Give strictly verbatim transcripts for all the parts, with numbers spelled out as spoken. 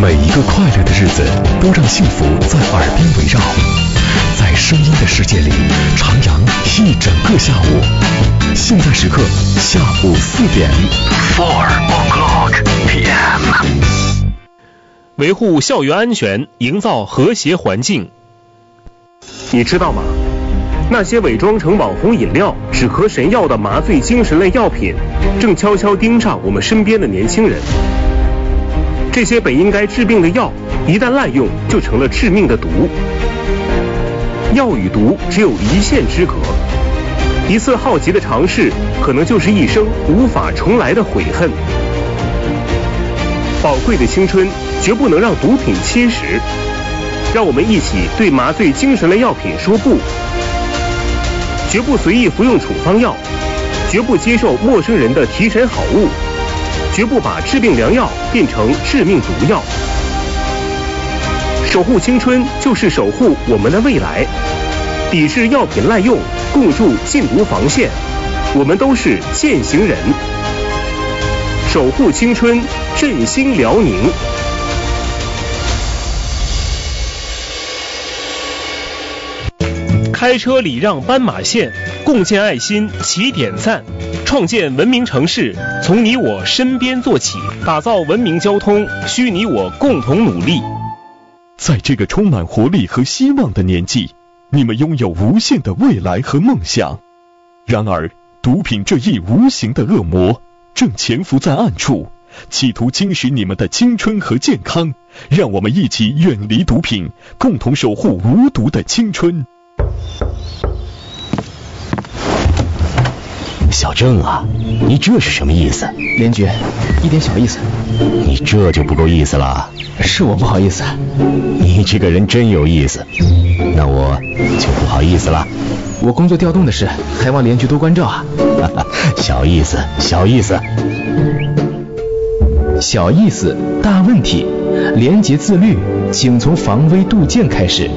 每一个快乐的日子都让幸福在耳边围绕，在声音的世界里徜徉一整个下午。现在时刻下午四点 ，Four o'clock p m。 维护校园安全，营造和谐环境。你知道吗？那些伪装成网红饮料、止咳神药的麻醉精神类药品，正悄悄盯上我们身边的年轻人。这些本应该治病的药，一旦滥用，就成了致命的毒。药与毒只有一线之隔，一次好奇的尝试，可能就是一生无法重来的悔恨。宝贵的青春绝不能让毒品侵蚀，让我们一起对麻醉精神类药品说不，绝不随意服用处方药，绝不接受陌生人的提神好物，绝不把治病良药变成致命毒药。守护青春就是守护我们的未来，抵制药品滥用，共筑禁毒防线，我们都是践行人。守护青春，振兴辽宁。开车礼让斑马线，共建爱心起点赞，创建文明城市，从你我身边做起，打造文明交通，需你我共同努力。 在这个充满活力和希望的年纪，你们拥有无限的未来和梦想。然而，毒品这一无形的恶魔正潜伏在暗处，企图侵蚀你们的青春和健康。让我们一起远离毒品，共同守护无毒的青春。 小郑啊，你这是什么意思？ 连局，一点小意思。 你这就不够意思了。 是我不好意思。 你这个人真有意思，那我就不好意思了。 我工作调动的事，还望连局多关照啊。 小意思，小意思。 小意思，大问题。廉洁自律，请从防微杜渐开始。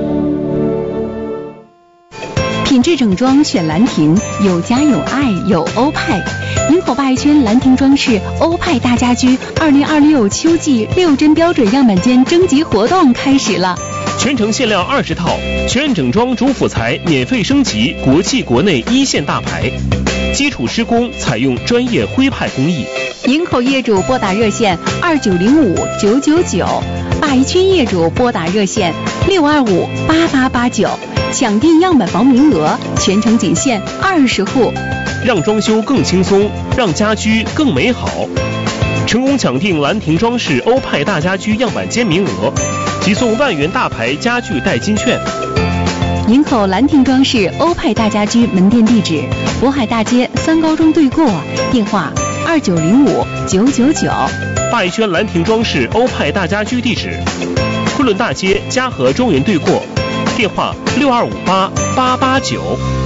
品质整装选兰亭，有家有爱有欧派。营口八一圈兰亭装饰欧派大家居二零二六秋季六针标准样板间征集活动开始了， 全程限量二十套，全整装主辅材免费升级国际国内一线大牌，基础施工采用专业徽派工艺。 营口业主拨打热线二九零五九九九，八一圈业主拨打热线六二五八八八九。抢订样板房名额，全程仅限二十户， 让装修更轻松，让家居更美好。成功抢订兰亭装饰欧派大家居样板间名额，即送万元大牌家具代金券。 营口兰亭装饰欧派大家居门店地址：渤海大街三高中对过，电话二九零五九九九。 大一圈兰亭装饰欧派大家居地址：昆仑大街嘉禾庄园对过。电话六二五八八八九。